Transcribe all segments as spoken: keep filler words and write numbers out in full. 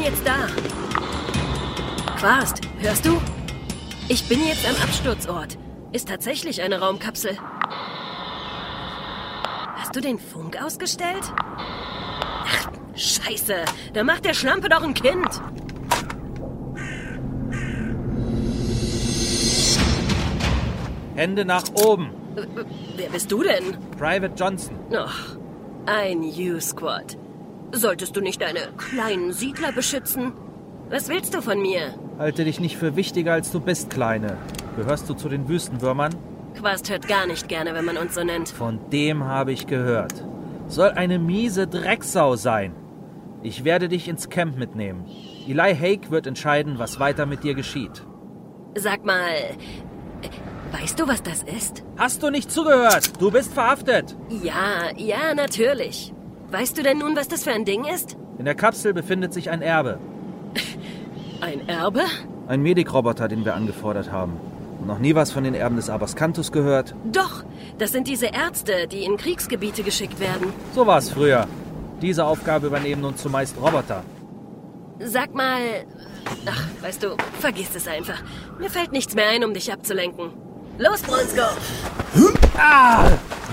jetzt da. Quast, hörst du? Ich bin jetzt am Absturzort. Ist tatsächlich eine Raumkapsel. Hast du den Funk ausgestellt? Ach, Scheiße. Da macht der Schlampe doch ein Kind. Hände nach oben. Wer bist du denn? Private Johnson. Ach, ein U-Squad. Solltest du nicht deine kleinen Siedler beschützen? Was willst du von mir? Halte dich nicht für wichtiger, als du bist, Kleine. Gehörst du zu den Wüstenwürmern? Quast hört gar nicht gerne, wenn man uns so nennt. Von dem habe ich gehört. Soll eine miese Drecksau sein. Ich werde dich ins Camp mitnehmen. Eli Hake wird entscheiden, was weiter mit dir geschieht. Sag mal, weißt du, was das ist? Hast du nicht zugehört? Du bist verhaftet. Ja, ja, natürlich. Weißt du denn nun, was das für ein Ding ist? In der Kapsel befindet sich ein Erbe. Ein Erbe? Ein Medic-Roboter, den wir angefordert haben. Noch nie was von den Erben des Abascanthus gehört? Doch, das sind diese Ärzte, die in Kriegsgebiete geschickt werden. So war es früher. Diese Aufgabe übernehmen nun zumeist Roboter. Sag mal... Ach, weißt du, vergiss es einfach. Mir fällt nichts mehr ein, um dich abzulenken. Los, Bronsko! Ah!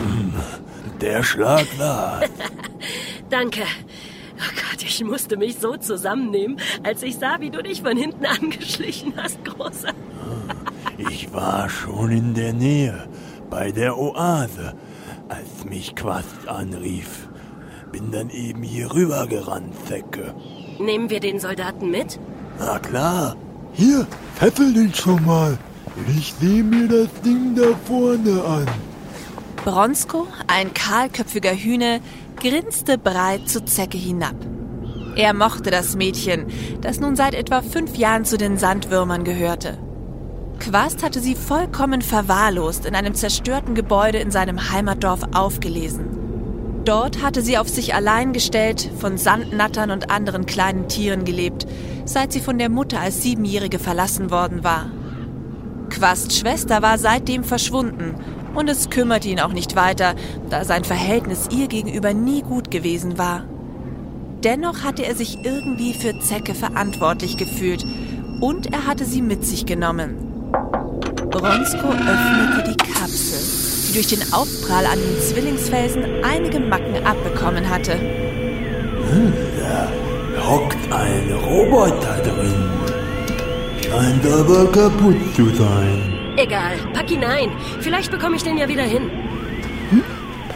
Der Schlag war. Danke. Oh Gott, ich musste mich so zusammennehmen, als ich sah, wie du dich von hinten angeschlichen hast, Großer. Ich war schon in der Nähe, bei der Oase, als mich Quast anrief. Bin dann eben hier rüber gerannt, Zecke. Nehmen wir den Soldaten mit? Na klar. Hier, fessel dich schon mal. Ich sehe mir das Ding da vorne an. Bronsko, ein kahlköpfiger Hühne, grinste breit zur Zecke hinab. Er mochte das Mädchen, das nun seit etwa fünf Jahren zu den Sandwürmern gehörte. Quast hatte sie vollkommen verwahrlost in einem zerstörten Gebäude in seinem Heimatdorf aufgelesen. Dort hatte sie auf sich allein gestellt, von Sandnattern und anderen kleinen Tieren gelebt, seit sie von der Mutter als Siebenjährige verlassen worden war. Quasts Schwester war seitdem verschwunden und es kümmerte ihn auch nicht weiter, da sein Verhältnis ihr gegenüber nie gut gewesen war. Dennoch hatte er sich irgendwie für Zecke verantwortlich gefühlt und er hatte sie mit sich genommen. Bronsko öffnete die Kapsel, die durch den Aufprall an den Zwillingsfelsen einige Macken abbekommen hatte. Hm, da hockt ein Roboter drin. Scheint aber kaputt zu sein. Egal, pack ihn ein. Vielleicht bekomme ich den ja wieder hin. Hm?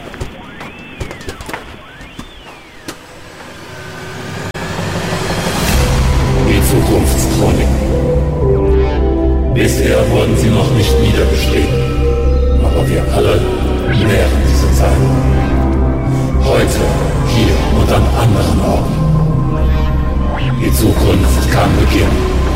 Die Zukunftschronik. Bisher wurden sie noch nicht niedergeschrieben, aber wir alle nähren diese Zeit. Heute, hier und an anderen Orten. Die Zukunft kann beginnen.